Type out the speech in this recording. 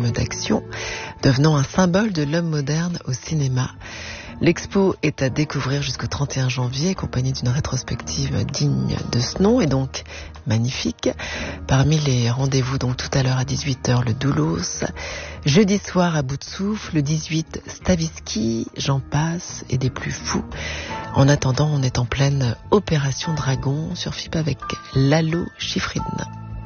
film d'action, devenant un symbole de l'homme moderne au cinéma. L'expo est à découvrir jusqu'au 31 janvier, accompagnée d'une rétrospective digne de ce nom et donc magnifique. Parmi les rendez-vous, donc tout à l'heure à 18h, le Doulos. Jeudi soir à Bout de Souffle, le 18, Stavisky, j'en passe, et des plus fous. En attendant, on est en pleine Opération Dragon sur FIP avec Lalo Schifrin.